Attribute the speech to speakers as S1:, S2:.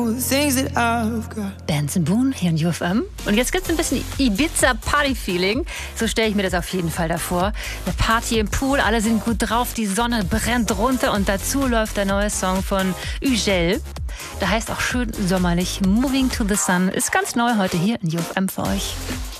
S1: Benson Boone hier in UFM. Und jetzt gibt es ein bisschen Ibiza-Party-Feeling. So stelle ich mir das auf jeden Fall davor. Eine Party im Pool, alle sind gut drauf, die Sonne brennt runter und dazu läuft der neue Song von Ugel. Der heißt auch schön sommerlich Moving to the Sun. Ist ganz neu heute hier in UFM für euch.